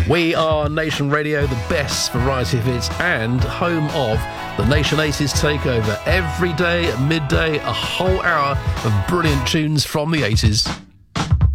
We are Nation Radio, the best variety of hits and home of the Nation Aces Takeover. Every day at midday, a whole hour of brilliant tunes from the 80s.